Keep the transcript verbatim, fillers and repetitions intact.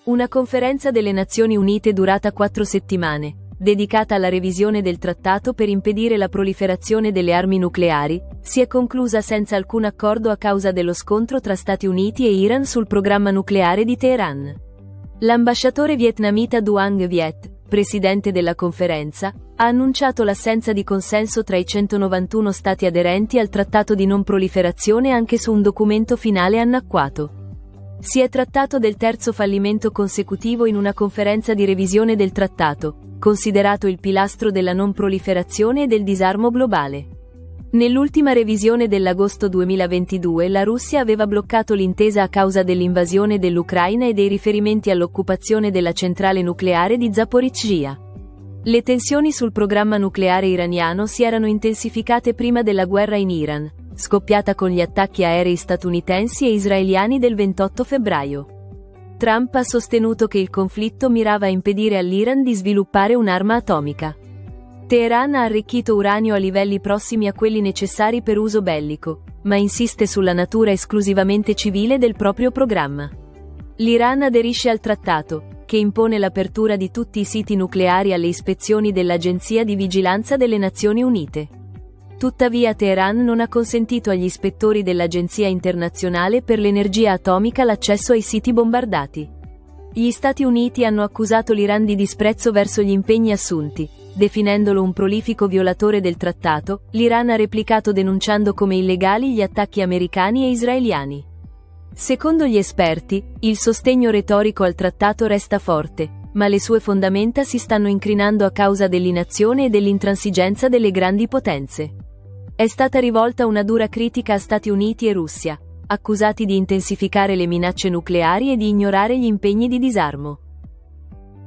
Una conferenza delle Nazioni Unite durata quattro settimane, dedicata alla revisione del trattato per impedire la proliferazione delle armi nucleari, si è conclusa senza alcun accordo a causa dello scontro tra Stati Uniti e Iran sul programma nucleare di Teheran. L'ambasciatore vietnamita Duong Viet, presidente della conferenza, ha annunciato l'assenza di consenso tra i centonovantuno stati aderenti al trattato di non proliferazione anche su un documento finale annacquato. Si è trattato del terzo fallimento consecutivo in una conferenza di revisione del trattato, considerato il pilastro della non proliferazione e del disarmo globale. Nell'ultima revisione dell'agosto duemilaventidue la Russia aveva bloccato l'intesa a causa dell'invasione dell'Ucraina e dei riferimenti all'occupazione della centrale nucleare di Zaporizhzhia. Le tensioni sul programma nucleare iraniano si erano intensificate prima della guerra in Iran, scoppiata con gli attacchi aerei statunitensi e israeliani del ventotto febbraio. Trump ha sostenuto che il conflitto mirava a impedire all'Iran di sviluppare un'arma atomica. Teheran ha arricchito uranio a livelli prossimi a quelli necessari per uso bellico, ma insiste sulla natura esclusivamente civile del proprio programma. L'Iran aderisce al trattato, che impone l'apertura di tutti i siti nucleari alle ispezioni dell'Agenzia di Vigilanza delle Nazioni Unite. Tuttavia Teheran non ha consentito agli ispettori dell'Agenzia internazionale per l'energia atomica l'accesso ai siti bombardati. Gli Stati Uniti hanno accusato l'Iran di disprezzo verso gli impegni assunti, definendolo un prolifico violatore del trattato. L'Iran ha replicato denunciando come illegali gli attacchi americani e israeliani. Secondo gli esperti, il sostegno retorico al trattato resta forte, ma le sue fondamenta si stanno incrinando a causa dell'inazione e dell'intransigenza delle grandi potenze. È stata rivolta una dura critica a Stati Uniti e Russia, accusati di intensificare le minacce nucleari e di ignorare gli impegni di disarmo.